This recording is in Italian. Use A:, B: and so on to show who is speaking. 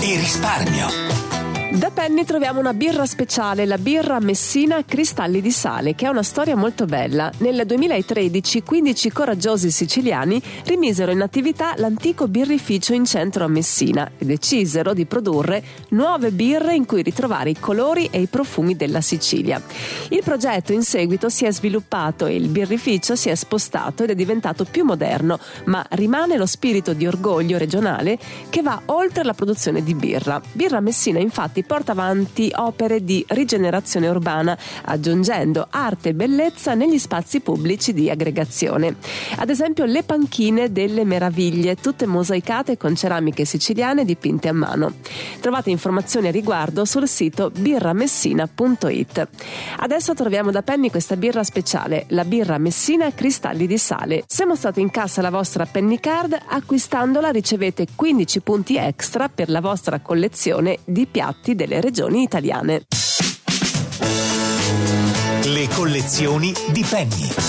A: e risparmio.
B: Da Penny troviamo una birra speciale, la birra Messina Cristalli di Sale, che ha una storia molto bella. Nel 2013 15 coraggiosi siciliani rimisero in attività l'antico birrificio in centro a Messina e decisero di produrre nuove birre in cui ritrovare i colori e i profumi della Sicilia. Il progetto in seguito si è sviluppato e il birrificio si è spostato ed è diventato più moderno, ma rimane lo spirito di orgoglio regionale che va oltre la produzione di birra. Birra Messina infatti porta avanti opere di rigenerazione urbana, aggiungendo arte e bellezza negli spazi pubblici di aggregazione. Ad esempio le panchine delle meraviglie, tutte mosaicate con ceramiche siciliane dipinte a mano. Trovate informazioni a riguardo sul sito birramessina.it. Adesso troviamo da Penny questa birra speciale, la birra Messina Cristalli di Sale. Se mostrate in cassa la vostra Penny Card, acquistandola ricevete 15 punti extra per la vostra collezione di piatti delle regioni italiane.
A: Le collezioni di Penny.